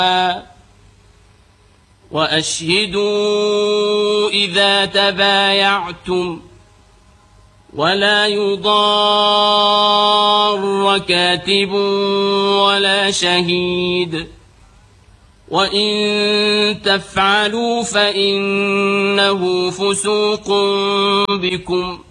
وأشهدوا إذا تبايعتم ولا يضار كاتب ولا شهيد وإن تفعلوا فإنه فسوق بكم